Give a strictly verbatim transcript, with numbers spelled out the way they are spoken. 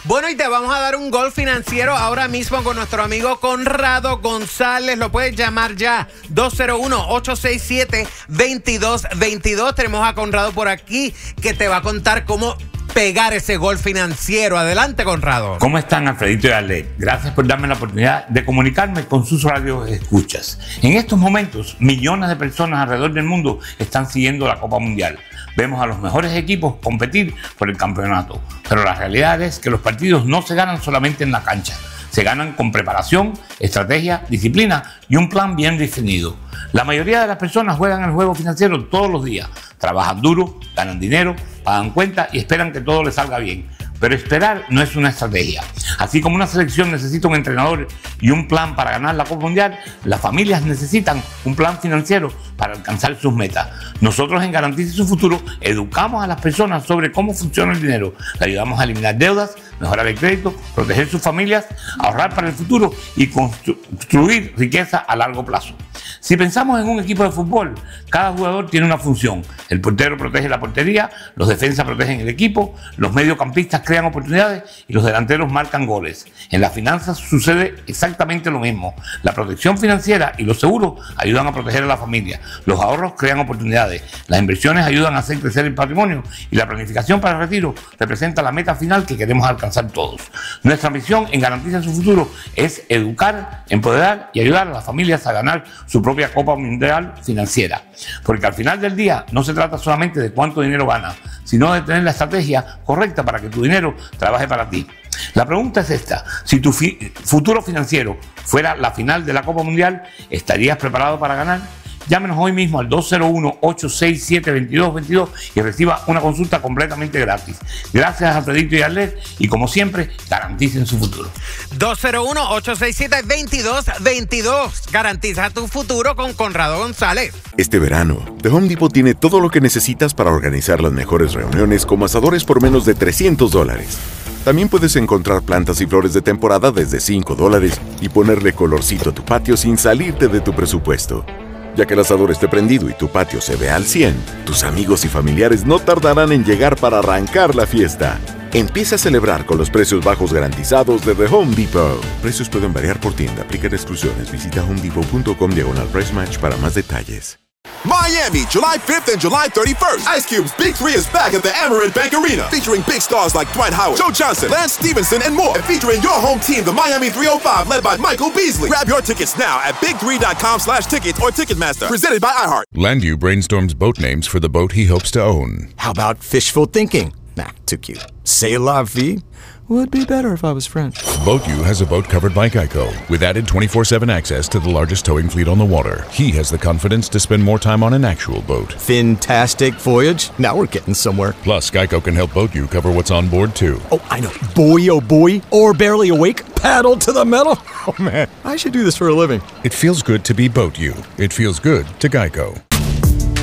Bueno, y te vamos a dar un gol financiero ahora mismo con nuestro amigo Conrado González. Lo puedes llamar ya, dos cero uno, ocho seis siete, dos dos dos dos. Tenemos a Conrado por aquí que te va a contar cómo pegar ese gol financiero. Adelante, Conrado. ¿Cómo están, Alfredito y Arlet? Gracias por darme la oportunidad de comunicarme con sus radios escuchas. En estos momentos, millones de personas alrededor del mundo están siguiendo la Copa Mundial. Vemos a los mejores equipos competir por el campeonato, pero la realidad es que los partidos no se ganan solamente en la cancha. Se ganan con preparación, estrategia, disciplina y un plan bien definido. La mayoría de las personas juegan el juego financiero todos los días. Trabajan duro, ganan dinero, pagan cuentas y esperan que todo les salga bien. Pero esperar no es una estrategia. Así como una selección necesita un entrenador y un plan para ganar la Copa Mundial, las familias necesitan un plan financiero para alcanzar sus metas. Nosotros en Garantice Su Futuro educamos a las personas sobre cómo funciona el dinero. Le ayudamos a eliminar deudas, mejorar el crédito, proteger sus familias, ahorrar para el futuro y construir riqueza a largo plazo. Si pensamos en un equipo de fútbol, cada jugador tiene una función. El portero protege la portería, los defensas protegen el equipo, los mediocampistas crean oportunidades y los delanteros marcan goles. En las finanzas sucede exactamente lo mismo. La protección financiera y los seguros ayudan a proteger a la familia. Los ahorros crean oportunidades. Las inversiones ayudan a hacer crecer el patrimonio y la planificación para el retiro representa la meta final que queremos alcanzar todos. Nuestra misión en Garantiza Su Futuro es educar, empoderar y ayudar a las familias a ganar su propia Copa Mundial financiera. Porque al final del día no se trata solamente de cuánto dinero gana, sino de tener la estrategia correcta para que tu dinero trabaje para ti. La pregunta es esta: si tu fi- futuro financiero fuera la final de la Copa Mundial, ¿estarías preparado para ganar? Llámenos hoy mismo al dos cero uno, ocho seis siete, dos dos dos dos y reciba una consulta completamente gratis. Gracias a Alfredito y Arlet y como siempre, garanticen su futuro. dos cero uno, ocho seis siete, dos dos dos dos. Garantiza tu futuro con Conrado González. Este verano, The Home Depot tiene todo lo que necesitas para organizar las mejores reuniones como asadores por menos de trescientos dólares. También puedes encontrar plantas y flores de temporada desde cinco dólares y ponerle colorcito a tu patio sin salirte de tu presupuesto. Ya que el asador esté prendido y tu patio se vea al cien, tus amigos y familiares no tardarán en llegar para arrancar la fiesta. Empieza a celebrar con los precios bajos garantizados de The Home Depot. Precios pueden variar por tienda. Aplican exclusiones. Visita homedepot.com diagonal price match para más detalles. Miami, July fifth and July thirty-first. Ice Cube's Big Three is back at the Amerant Bank Arena, featuring big stars like Dwight Howard, Joe Johnson, Lance Stevenson, and more. And featuring your home team, the Miami three oh five, led by Michael Beasley. Grab your tickets now at big three dot com slash tickets or Ticketmaster. Presented by iHeart. Landu brainstorms boat names for the boat he hopes to own. How about fishful thinking? Nah, too cute. C'est la vie? Would be better if I was French. BoatU has a boat covered by Geico with added twenty-four seven access to the largest towing fleet on the water. He has the confidence to spend more time on an actual boat. Fantastic voyage. Now we're getting somewhere. Plus, Geico can help BoatU cover what's on board too. Oh, I know. Boy, oh boy. Or barely awake. Paddle to the metal. Oh man, I should do this for a living. It feels good to be BoatU. It feels good to Geico.